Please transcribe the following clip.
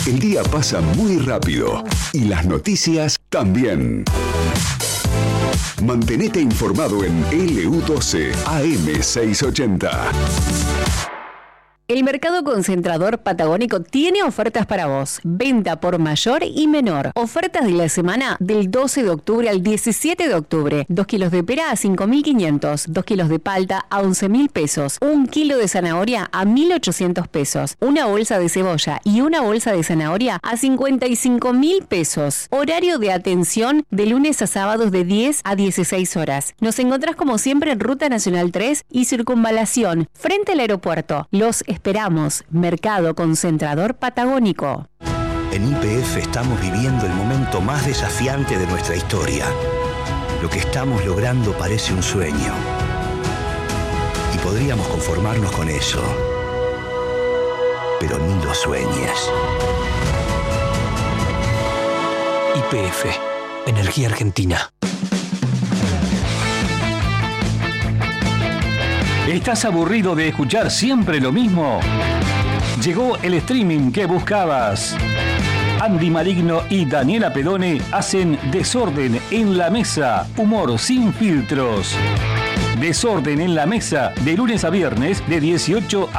El día pasa muy rápido y las noticias también. Mantenete informado en LU12 AM680. El Mercado Concentrador Patagónico tiene ofertas para vos. Venta por mayor y menor. Ofertas de la semana del 12 de octubre al 17 de octubre. 2 kilos de pera a 5.500. 2 kilos de palta a 11.000 pesos. 1 kilo de zanahoria a 1.800 pesos. Una bolsa de cebolla y una bolsa de zanahoria a 55.000 pesos. Horario de atención de lunes a sábados de 10 a 16 horas. Nos encontrás como siempre en Ruta Nacional 3 y Circunvalación, frente al aeropuerto. Los esperamos. Mercado Concentrador Patagónico. En YPF estamos viviendo el momento más desafiante de nuestra historia. Lo que estamos logrando parece un sueño. Y podríamos conformarnos con eso. Pero ni lo sueñes. YPF, Energía Argentina. ¿Estás aburrido de escuchar siempre lo mismo? Llegó el streaming que buscabas. Andy Maligno y Daniela Pedone hacen Desorden en la Mesa, humor sin filtros. Desorden en la Mesa, de lunes a viernes, de 18 a